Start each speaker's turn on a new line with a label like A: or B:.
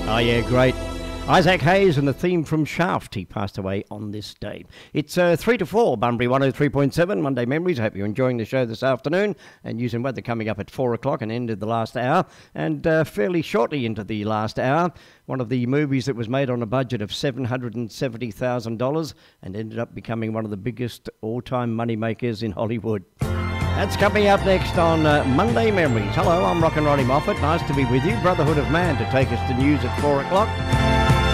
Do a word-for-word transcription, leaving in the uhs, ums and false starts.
A: Oh yeah, great. Isaac Hayes and the theme from Shaft. He passed away on this day. It's uh, three to four, Bunbury one oh three point seven, Monday Memories. I hope you're enjoying the show this afternoon. And news and weather coming up at four o'clock and end of the last hour. And uh, fairly shortly into the last hour, one of the movies that was made on a budget of seven hundred seventy thousand dollars and ended up becoming one of the biggest all-time money makers in Hollywood. That's coming up next on uh, Monday Memories. Hello, I'm Rock and Ronnie Moffat. Nice to be with you. Brotherhood of Man to take us to news at four o'clock.